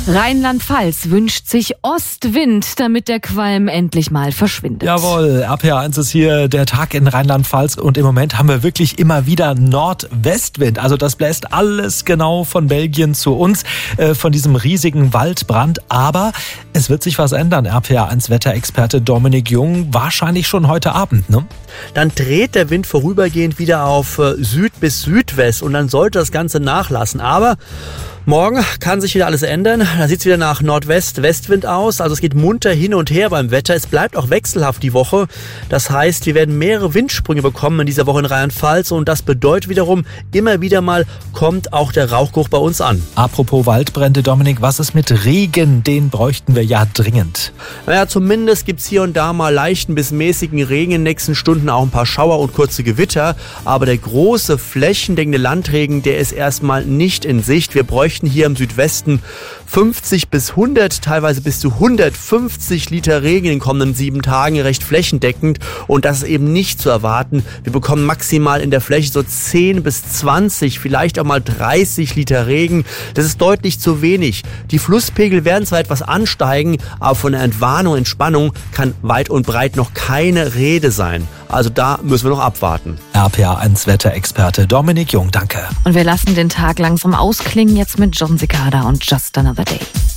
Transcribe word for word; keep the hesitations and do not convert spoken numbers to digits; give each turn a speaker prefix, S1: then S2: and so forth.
S1: Rheinland-Pfalz wünscht sich Ostwind, damit der Qualm endlich mal verschwindet.
S2: Jawohl, R P R eins ist hier der Tag in Rheinland-Pfalz und im Moment haben wir wirklich immer wieder Nordwestwind. Also das bläst alles genau von Belgien zu uns, äh, von diesem riesigen Waldbrand. Aber es wird sich was ändern, R P R eins Wetterexperte Dominik Jung, wahrscheinlich schon heute Abend, ne?
S3: Dann dreht der Wind vorübergehend wieder auf Süd bis Südwest und dann sollte das Ganze nachlassen. Aber morgen kann sich wieder alles ändern. Da sieht es wieder nach Nordwest-Westwind aus. Also es geht munter hin und her beim Wetter. Es bleibt auch wechselhaft die Woche. Das heißt, wir werden mehrere Windsprünge bekommen in dieser Woche in Rheinland-Pfalz. Und das bedeutet wiederum, immer wieder mal kommt auch der Rauchgeruch bei uns an.
S2: Apropos Waldbrände, Dominik, was ist mit Regen? Den bräuchten wir ja dringend.
S3: Naja, zumindest gibt es hier und da mal leichten bis mäßigen Regen in den nächsten Stunden, auch ein paar Schauer und kurze Gewitter. Aber der große flächendeckende Landregen, der ist erstmal nicht in Sicht. Wir bräuchten hier im Südwesten fünfzig bis hundert, teilweise bis zu hundertfünfzig Liter Regen in den kommenden sieben Tagen, recht flächendeckend. Und das ist eben nicht zu erwarten. Wir bekommen maximal in der Fläche so zehn bis zwanzig, vielleicht auch mal dreißig Liter Regen. Das ist deutlich zu wenig. Die Flusspegel werden zwar etwas ansteigen, aber von der Entwarnung, Entspannung kann weit und breit noch keine Rede sein. Also da müssen wir noch abwarten.
S2: R P R eins Wetterexperte Dominik Jung, danke.
S1: Und wir lassen den Tag langsam ausklingen, jetzt mit Jon Secada und Just Another Day.